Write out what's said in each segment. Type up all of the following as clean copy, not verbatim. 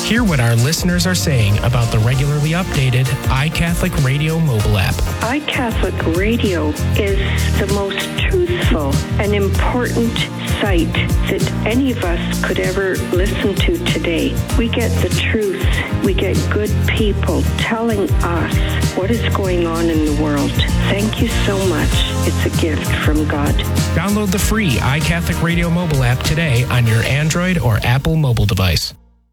Hear what our listeners are saying about the regularly updated iCatholic Radio mobile app. iCatholic Radio is the most truthful and important site that any of us could ever listen to today. We get the truth. We get good people telling us what is going on in the world. Thank you so much. It's a gift from God. Download the free iCatholic Radio mobile app today on your Android or Apple mobile device.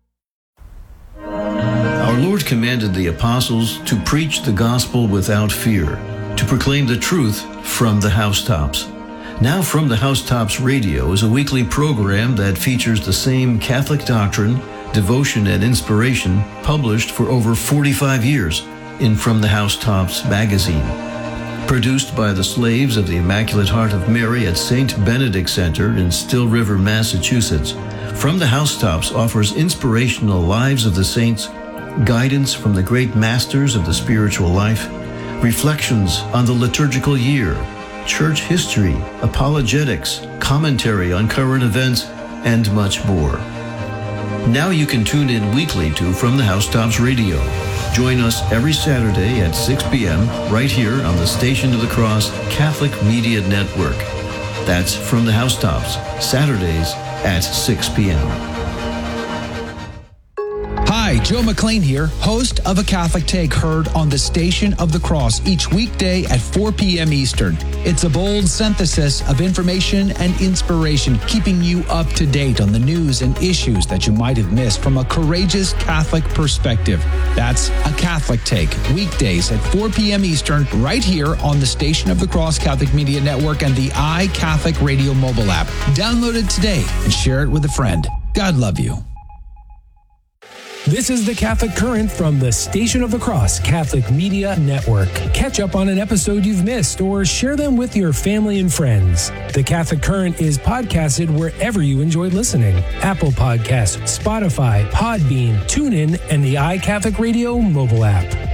Our Lord commanded the apostles to preach the gospel without fear, to proclaim the truth from the housetops. Now From the Housetops Radio is a weekly program that features the same Catholic doctrine, devotion, and inspiration published for over 45 years in From the Housetops magazine. Produced by the Slaves of the Immaculate Heart of Mary at St. Benedict Center in Still River, Massachusetts, From the Housetops offers inspirational lives of the saints, guidance from the great masters of the spiritual life, reflections on the liturgical year, church history, apologetics, commentary on current events, and much more. Now you can tune in weekly to From the Housetops Radio. Join us every Saturday at 6 p.m. right here on the Station of the Cross Catholic Media Network. That's From the Housetops, Saturdays at 6 p.m. Hi, Joe McLean here, host of A Catholic Take, heard on the Station of the Cross each weekday at 4 p.m. Eastern. It's a bold synthesis of information and inspiration, keeping you up to date on the news and issues that you might have missed from a courageous Catholic perspective. That's A Catholic Take, weekdays at 4 p.m. Eastern, right here on the Station of the Cross Catholic Media Network and the iCatholic Radio mobile app. Download it today and share it with a friend. God love you. This is the Catholic Current from the Station of the Cross Catholic Media Network. Catch up on an episode you've missed or share them with your family and friends. The Catholic Current is podcasted wherever you enjoy listening. Apple Podcasts, Spotify, Podbean, TuneIn, and the iCatholic Radio mobile app.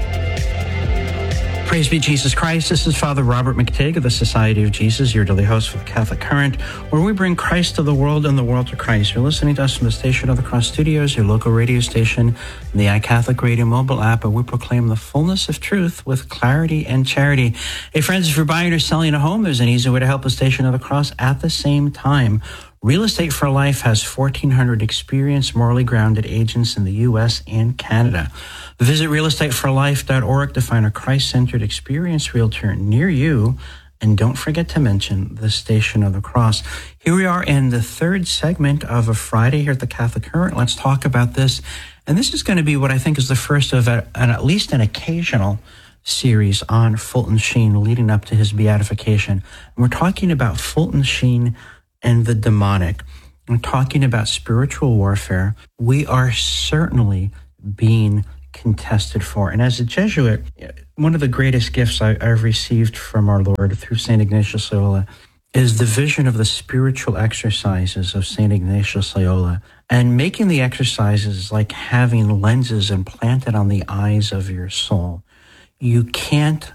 Praise be Jesus Christ. This is Father Robert McTigg of the Society of Jesus, your daily host for the Catholic Current, where we bring Christ to the world and the world to Christ. You're listening to us from the Station of the Cross Studios, your local radio station, the iCatholic Radio mobile app, where we proclaim the fullness of truth with clarity and charity. Hey, friends, if you're buying or selling a home, there's an easy way to help the Station of the Cross at the same time. Real Estate for Life has 1,400 experienced, morally grounded agents in the U.S. and Canada. Visit realestateforlife.org to find a Christ-centered, experienced realtor near you. And don't forget to mention the Station of the Cross. Here we are in the third segment of a Friday here at the Catholic Current. Let's talk about this. And this is going to be what I think is the first of at least an occasional series on Fulton Sheen leading up to his beatification. And we're talking about Fulton Sheen and the demonic. We're talking about spiritual warfare. We are certainly being contested for. And as a Jesuit, one of the greatest gifts I've received from our Lord through St. Ignatius Loyola is the vision of the spiritual exercises of St. Ignatius Loyola. And making the exercises like having lenses implanted on the eyes of your soul. You can't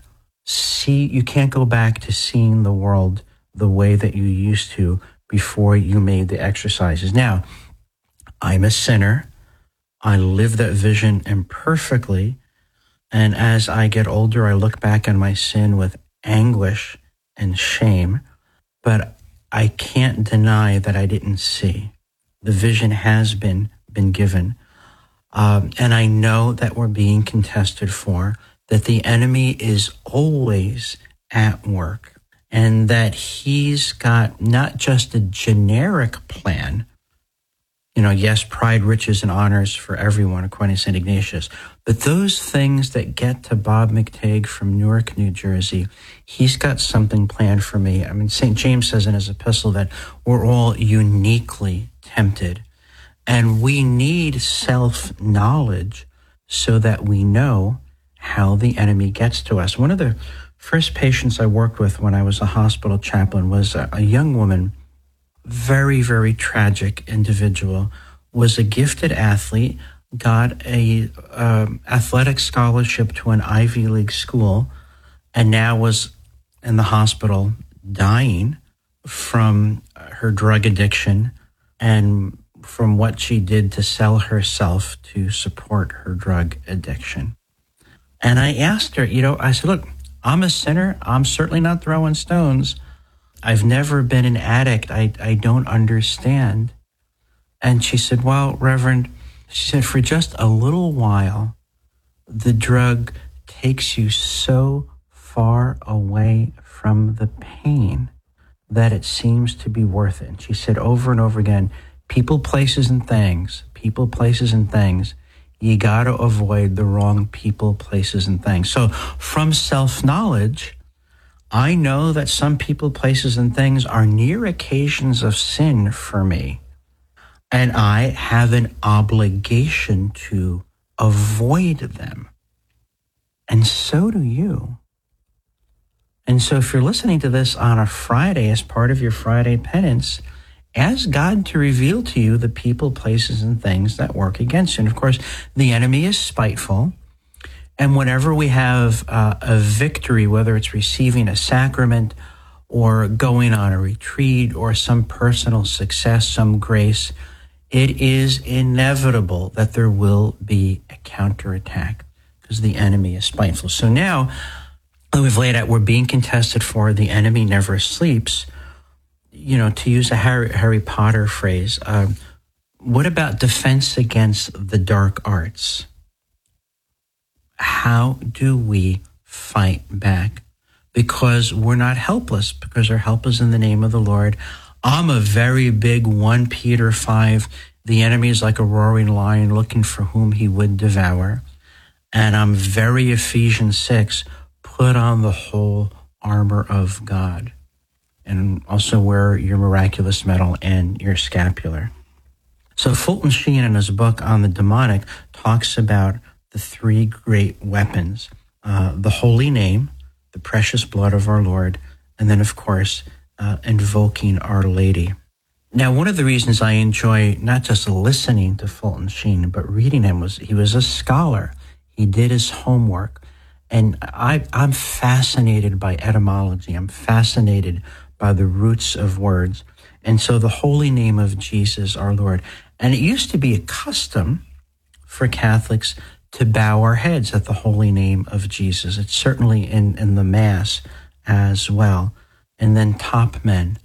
go back to seeing the world the way that you used to before you made the exercises. Now, I'm a sinner. I live that vision imperfectly. And as I get older, I look back on my sin with anguish and shame. But I can't deny that I didn't see. The vision has been given. And I know that we're being contested for, that the enemy is always at work. And that he's got not just a generic plan, yes, pride, riches, and honors for everyone, according to St. Ignatius, but those things that get to Bob McTigg from Newark, New Jersey, he's got something planned for me. I mean, St. James says in his epistle that we're all uniquely tempted, and we need self-knowledge so that we know how the enemy gets to us. One of the first patients I worked with when I was a hospital chaplain was a young woman, very, very tragic individual, was a gifted athlete, got a athletic scholarship to an Ivy League school, and now was in the hospital dying from her drug addiction and from what she did to sell herself to support her drug addiction. And I asked her, I said, look, I'm a sinner. I'm certainly not throwing stones. I've never been an addict. I don't understand. And she said, well, Reverend, she said, for just a little while, the drug takes you so far away from the pain that it seems to be worth it. And she said over and over again, people, places, and things, you got to avoid the wrong people, places, and things. So from self-knowledge, I know that some people, places, and things are near occasions of sin for me. And I have an obligation to avoid them. And so do you. And so if you're listening to this on a Friday as part of your Friday penance, ask God to reveal to you the people, places, and things that work against you. And of course, the enemy is spiteful. And whenever we have a victory, whether it's receiving a sacrament or going on a retreat or some personal success, some grace, it is inevitable that there will be a counterattack because the enemy is spiteful. So now we've laid out, we're being contested for, the enemy never sleeps. To use a Harry Potter phrase, what about defense against the dark arts? How do we fight back? Because we're not helpless, because our help is in the name of the Lord. I'm a very big 1 Peter 5. The enemy is like a roaring lion looking for whom he would devour. And I'm very Ephesians 6. Put on the whole armor of God. And also wear your miraculous medal and your scapular. So Fulton Sheen, in his book on the demonic, talks about the 3 great weapons, the holy name, the precious blood of our Lord, and then, of course, invoking Our Lady. Now, one of the reasons I enjoy not just listening to Fulton Sheen, but reading him was he was a scholar. He did his homework. And I'm fascinated by etymology. I'm fascinated by the roots of words. And so the holy name of Jesus, our Lord. And it used to be a custom for Catholics to bow our heads at the holy name of Jesus. It's certainly in the Mass as well. And then top men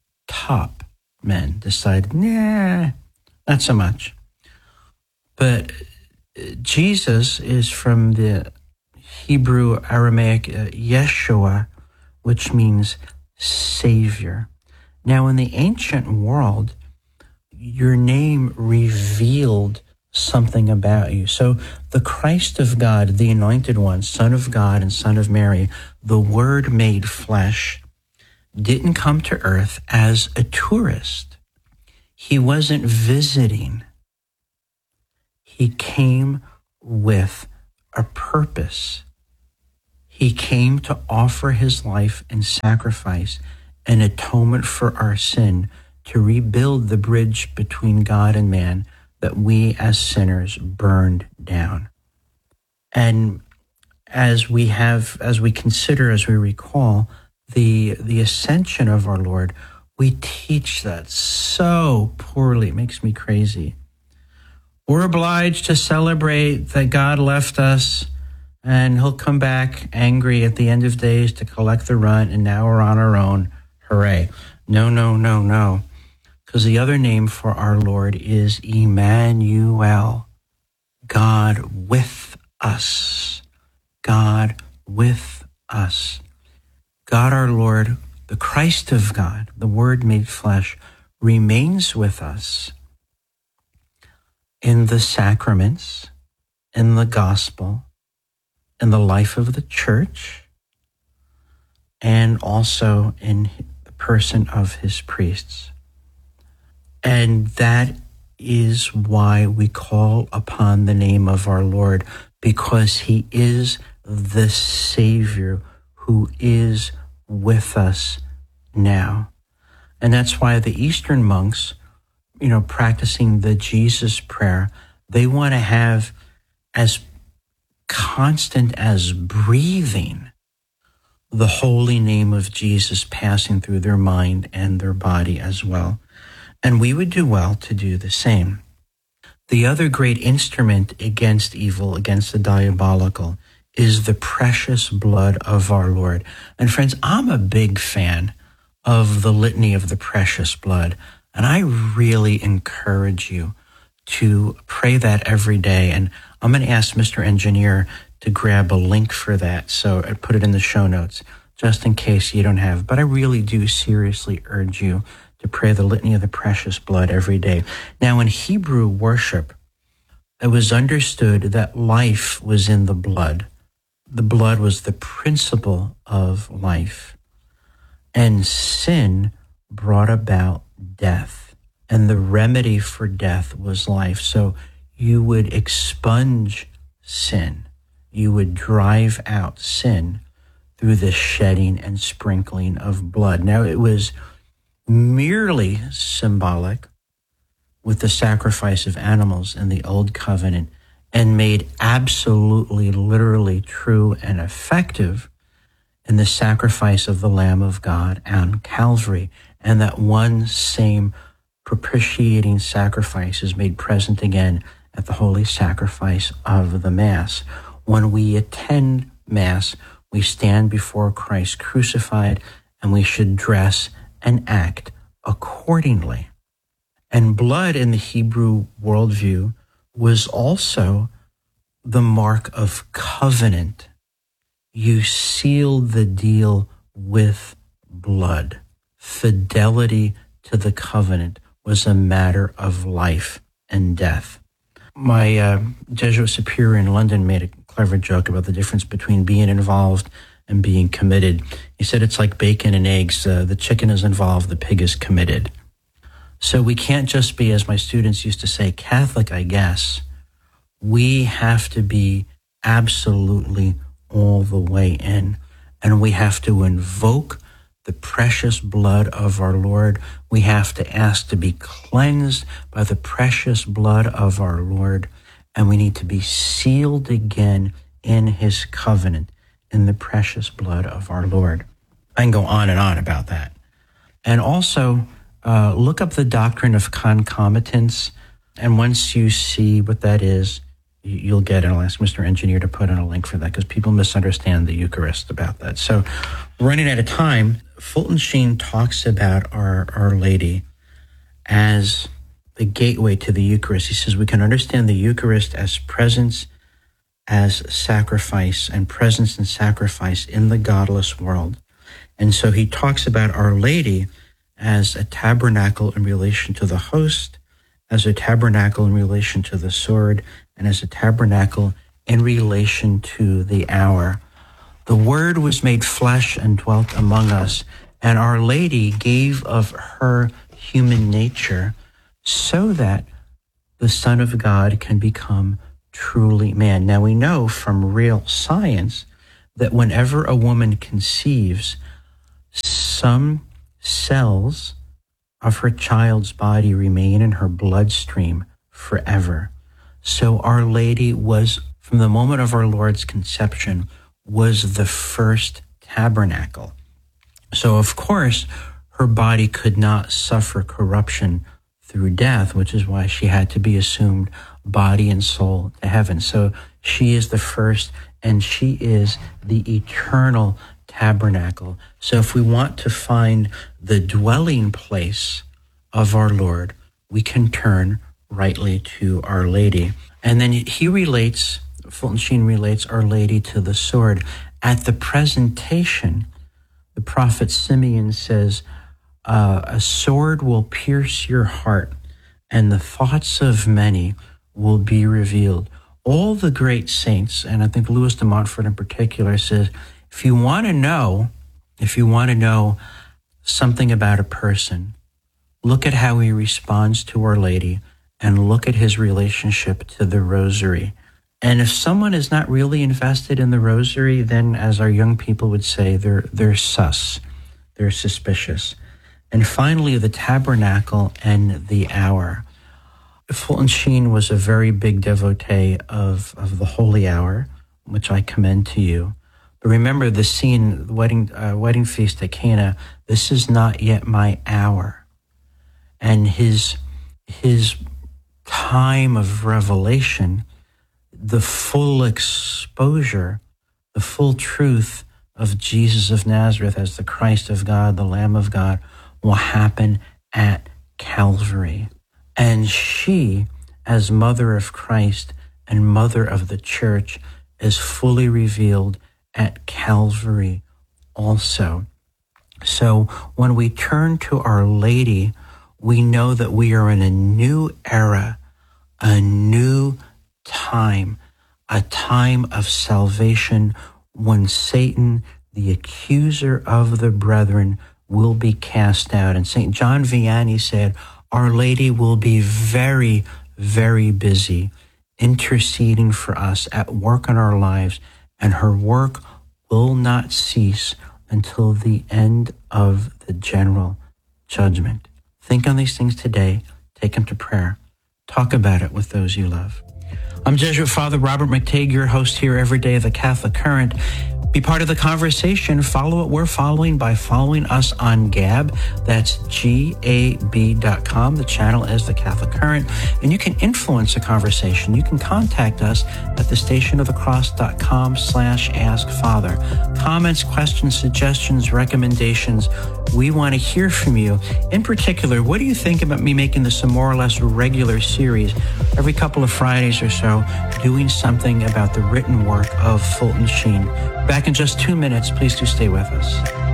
decided, nah, not so much. But Jesus is from the Hebrew Aramaic Yeshua, which means Savior. Now, in the ancient world, your name revealed something about you. So the Christ of God, the Anointed One, Son of God and Son of Mary, the Word made flesh, didn't come to earth as a tourist. He wasn't visiting. He came with a purpose. He came to offer his life and sacrifice and atonement for our sin, to rebuild the bridge between God and man that we as sinners burned down. And as we consider, as we recall the ascension of our Lord, we teach that so poorly. It makes me crazy. We're obliged to celebrate that God left us and he'll come back angry at the end of days to collect the runt, and now we're on our own. Hooray. No. Because the other name for our Lord is Emmanuel, God with us. God with us. God our Lord, the Christ of God, the Word made flesh, remains with us in the sacraments, in the gospel, in the life of the church, and also in the person of his priests. And that is why we call upon the name of our Lord, because he is the Savior who is with us now. And that's why the Eastern monks, practicing the Jesus prayer, they want to have as constant as breathing the holy name of Jesus passing through their mind and their body as well. And we would do well to do the same. The other great instrument against evil, against the diabolical, is the precious blood of our Lord. And friends, I'm a big fan of the litany of the precious blood. And I really encourage you to pray that every day. And I'm going to ask Mr. Engineer to grab a link for that. So I put it in the show notes, just in case you don't have. But I really do seriously urge you to pray the litany of the precious blood every day. Now, in Hebrew worship, it was understood that life was in the blood. The blood was the principle of life. And sin brought about death. And the remedy for death was life. So you would expunge sin. You would drive out sin through the shedding and sprinkling of blood. Now, it was merely symbolic with the sacrifice of animals in the Old Covenant, and made absolutely, literally true and effective in the sacrifice of the Lamb of God on Calvary. And that one same propitiating sacrifice is made present again at the holy sacrifice of the Mass. When we attend Mass, we stand before Christ crucified, and we should dress and act accordingly. And blood in the Hebrew worldview was also the mark of covenant. You sealed the deal with blood. Fidelity to the covenant was a matter of life and death. My Jesuit superior in London made a clever joke about the difference between being involved and being committed. He said it's like bacon and eggs. The chicken is involved, the pig is committed. So we can't just be, as my students used to say, Catholic, I guess. We have to be absolutely all the way in. And we have to invoke the precious blood of our Lord. We have to ask to be cleansed by the precious blood of our Lord. And we need to be sealed again in his covenant, in the precious blood of our Lord. I can go on and on about that. And also, look up the doctrine of concomitance, and once you see what that is, you'll get it. I'll ask Mr. Engineer to put in a link for that, because people misunderstand the Eucharist about that. So, running out of time, Fulton Sheen talks about Our Lady as the gateway to the Eucharist. He says we can understand the Eucharist as presence, as sacrifice, and presence and sacrifice in the godless world. And so he talks about Our Lady as a tabernacle in relation to the host, as a tabernacle in relation to the sword, and as a tabernacle in relation to the hour. The Word was made flesh and dwelt among us, and Our Lady gave of her human nature so that the Son of God can become truly man. Now, we know from real science that whenever a woman conceives, some cells of her child's body remain in her bloodstream forever. So Our Lady was, from the moment of our Lord's conception, was the first tabernacle. So, of course, her body could not suffer corruption through death, which is why she had to be assumed body and soul to heaven. So she is the first, and she is the eternal tabernacle. So if we want to find the dwelling place of our Lord, we can turn rightly to Our Lady. And then Fulton Sheen relates Our Lady to the sword. At the presentation, the prophet Simeon says, a sword will pierce your heart, and the thoughts of many will be revealed. All the great saints, and I think Louis de Montfort in particular, says, if you want to know something about a person, look at how he responds to Our Lady, and look at his relationship to the Rosary. And if someone is not really invested in the Rosary, then, as our young people would say, they're sus, they're suspicious. And finally, the tabernacle and the hour. Fulton Sheen was a very big devotee of the Holy Hour, which I commend to you. But remember the scene, the wedding feast at Cana, this is not yet my hour. and his time of revelation, the full exposure, the full truth of Jesus of Nazareth as the Christ of God, the Lamb of God, will happen at Calvary. And she, as mother of Christ and mother of the church, is fully revealed at Calvary also. So when we turn to Our Lady, we know that we are in a new era, a new time, a time of salvation when Satan, the accuser of the brethren, will be cast out. And St. John Vianney said, Our Lady will be very, very busy interceding for us, at work in our lives, and her work will not cease until the end of the general judgment. Think on these things today. Take them to prayer. Talk about it with those you love. I'm Jesuit Father Robert McTague, your host here every day of the Catholic Current. Be part of the conversation. Follow what we're following by following us on Gab. That's GAB.com. The channel is the Catholic Current. And you can influence the conversation. You can contact us at thestationofthecross.com/askfather. Comments, questions, suggestions, recommendations. We want to hear from you. In particular, what do you think about me making this a more or less regular series every couple of Fridays or so, doing something about the written work of Fulton Sheen? Back in just 2 minutes. Please do stay with us.